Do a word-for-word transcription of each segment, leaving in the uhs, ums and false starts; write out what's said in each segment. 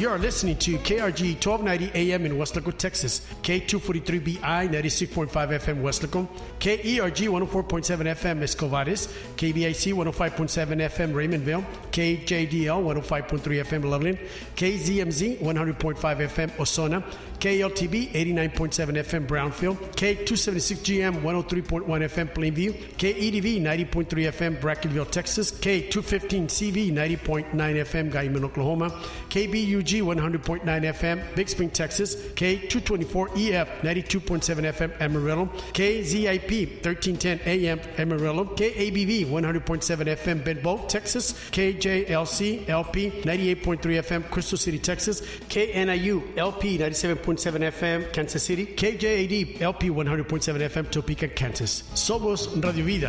You are listening to K R G twelve ninety A M in West Laco, Texas, K two forty-three B I ninety-six point five F M West Laco, K E R G one oh four point seven F M Escovares, K B I C one oh five point seven F M Raymondville, K J D L one oh five point three F M Loveland, K Z M Z one hundred point five F M Osona, K L T B eighty-nine point seven F M Brownfield, K two seventy-six G M one oh three point one F M Plainview, K E D V ninety point three F M Brackenville, Texas, K two fifteen C V ninety point nine F M Guyman, Oklahoma, K B U G one hundred point nine F M Big Spring, Texas, K two twenty-four E F ninety-two point seven F M Amarillo, K Z I P thirteen ten A M Amarillo, K A B V one hundred point seven F M Benbow, Texas, K J L C L P ninety-eight point three F M Crystal City, Texas, K N I U L P ninety-seven point seven F M Kansas City, K J A D L P one hundred point seven F M Topeka, Kansas. Somos Radio Vida.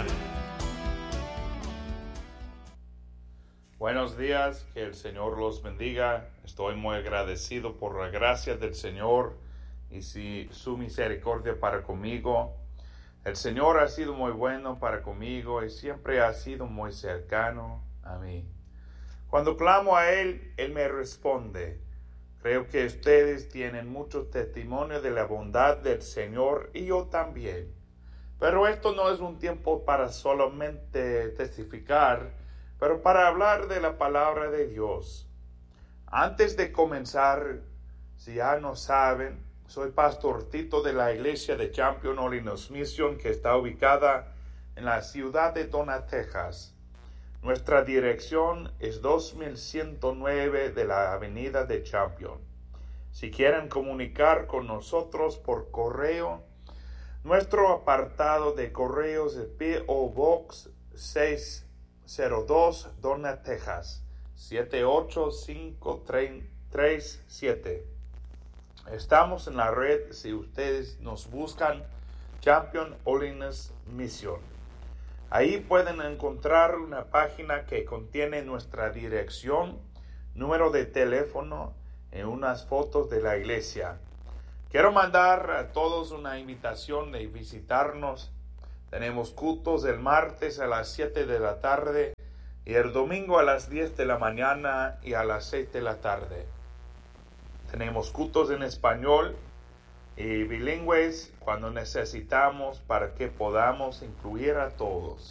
Buenos días, que el Señor los bendiga. Estoy muy agradecido por la gracia del Señor y si, su misericordia para conmigo. El Señor ha sido muy bueno para conmigo y siempre ha sido muy cercano a mí. Cuando clamo a Él, Él me responde. Creo que ustedes tienen mucho testimonio de la bondad del Señor y yo también. Pero esto no es un tiempo para solamente testificar, pero para hablar de la palabra de Dios. Antes de comenzar, si ya no saben, soy pastor Tito de la iglesia de Champion Holiness Mission, que está ubicada en la ciudad de Donna, Texas. Nuestra dirección es dos mil ciento nueve de la avenida de Champion. Si quieren comunicar con nosotros por correo, nuestro apartado de correos es P O Box seiscientos dos, Donna, Texas, siete ocho cinco tres siete. Estamos en la red, si ustedes nos buscan, Champion Holiness Mission. Ahí pueden encontrar una página que contiene nuestra dirección, número de teléfono y unas fotos de la iglesia. Quiero mandar a todos una invitación de visitarnos. Tenemos cultos el martes a las siete de la tarde y el domingo a las diez de la mañana y a las seis de la tarde. Tenemos cultos en español y bilingües cuando necesitamos para que podamos incluir a todos.